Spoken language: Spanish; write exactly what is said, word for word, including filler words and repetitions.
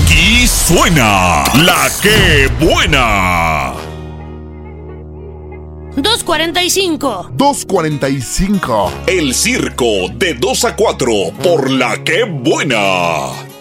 Aquí suena La Que Buena. dos cuarenta y cinco. dos cuarenta y cinco. El circo de dos a cuatro por La Que Buena.